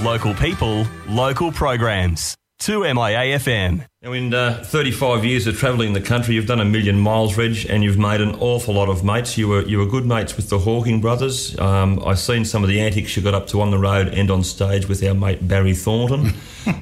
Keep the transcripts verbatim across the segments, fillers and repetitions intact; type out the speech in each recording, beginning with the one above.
Local people, local programs. two M I A F M. Now, in uh, thirty-five years of travelling the country, you've done a million miles, Reg, and you've made an awful lot of mates. You were you were good mates with the Hawking brothers. Um, I've seen some of the antics you got up to on the road and on stage with our mate Barry Thornton.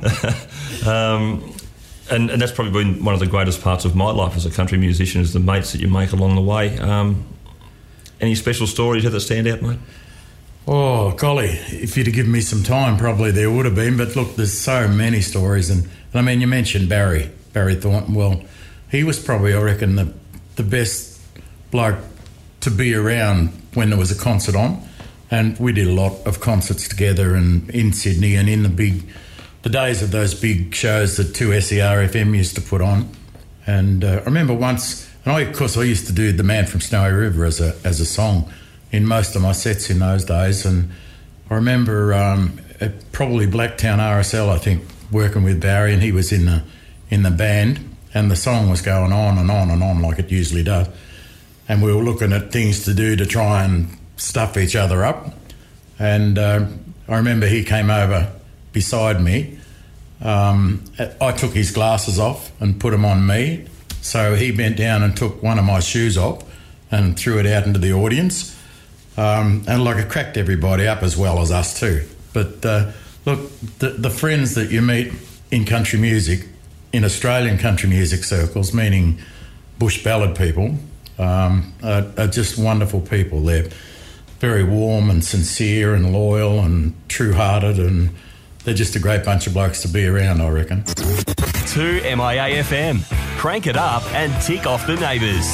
um, and, and that's probably been one of the greatest parts of my life as a country musician, is the mates that you make along the way. Um, any special stories that stand out, mate? Oh, golly, if you'd have given me some time, probably there would have been. But look, there's so many stories. And, I mean, you mentioned Barry, Barry Thornton. Well, he was probably, I reckon, the, the best bloke to be around when there was a concert on. And we did a lot of concerts together and in Sydney and in the big, the days of those big shows that two S E R F M used to put on. And uh, I remember once, and I, of course, I used to do The Man from Snowy River as a as a song in most of my sets in those days. And I remember um, at probably Blacktown R S L, I think, working with Barry, and he was in the in the band, and the song was going on and on and on like it usually does. And we were looking at things to do to try and stuff each other up. And uh, I remember he came over beside me. Um, I took his glasses off and put them on me. So he bent down and took one of my shoes off and threw it out into the audience. Um, and like it cracked everybody up as well as us too. But uh, look, the, the friends that you meet in country music, in Australian country music circles, meaning bush ballad people, um, are, are just wonderful people. They're very warm and sincere and loyal and true-hearted, and they're just a great bunch of blokes to be around, I reckon. two M I A F M. Crank it up and tick off the neighbours.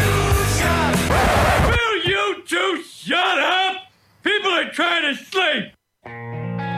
Will you two shut up? People are trying to sleep.